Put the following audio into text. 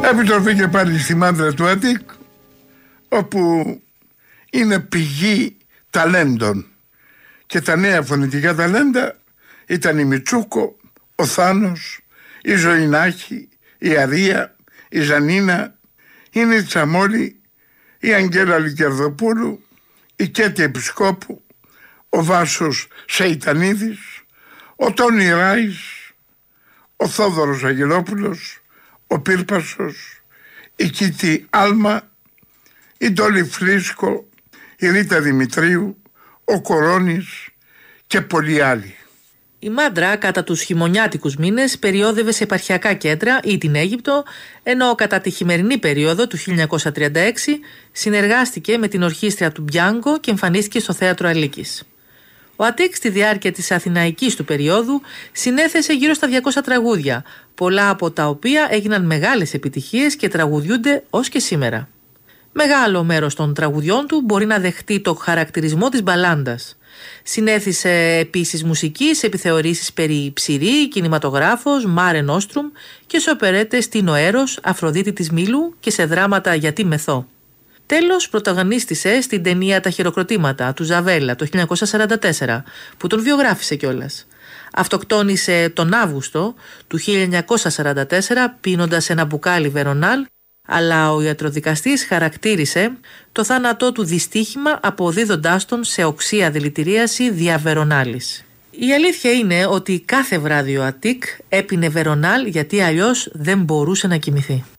Επιστροφή και πάλι στη μάντρα του Αττικ, όπου είναι πηγή ταλέντων. Και τα νέα φωνητικά ταλέντα ήταν η Μιτσούκο, ο Θάνος, η Ζωηνάκη, η Αρία, η Ζανίνα, η Νίτσα Μόλη, η Αγγέλα Λικερδοπούλου, η Κέτη Επισκόπου, ο Βάσος Σεϊτανίδης, ο Τόνι Ράης, ο Θόδωρος Αγγελόπουλος, ο Πύρπασος, η Κίτη Άλμα, η Ντόλη Φρίσκο, η Ρίτα Δημητρίου, ο Κορώνης και πολλοί άλλοι. Η μάντρα κατά τους χειμωνιάτικους μήνες περιόδευε σε επαρχιακά κέντρα ή την Αίγυπτο, ενώ κατά τη χειμερινή περίοδο του 1936 συνεργάστηκε με την ορχήστρια του Μπιάνκο και εμφανίστηκε στο Θέατρο Αλίκης. Ο Αττικ στη διάρκεια της αθηναϊκής του περίοδου συνέθεσε γύρω στα 200 τραγούδια, πολλά από τα οποία έγιναν μεγάλες επιτυχίες και τραγουδιούνται ως και σήμερα. Μεγάλο μέρος των τραγουδιών του μπορεί να δεχτεί το χαρακτηρισμό της μπαλάντας. Συνέθισε επίσης μουσική σε επιθεωρήσεις περί Ψηρή, κινηματογράφος, Μάρε Νόστρουμ και σε οπερέτες Τίνο Έρος, Αφροδίτη της Μήλου και σε δράματα Γιατί Μεθό. Τέλος, πρωταγωνίστησε στην ταινία «Τα χειροκροτήματα» του Ζαβέλα το 1944, που τον βιογράφησε κιόλας. Αυτοκτόνησε τον Αύγουστο του 1944 πίνοντας ένα μπουκάλι Βερονάλ, αλλά ο ιατροδικαστής χαρακτήρισε το θάνατό του δυστύχημα αποδίδοντάς τον σε οξεία δηλητηρίαση δια Βερονάλης. Η αλήθεια είναι ότι κάθε βράδυ ο Αττικ έπινε Βερονάλ γιατί αλλιώς δεν μπορούσε να κοιμηθεί.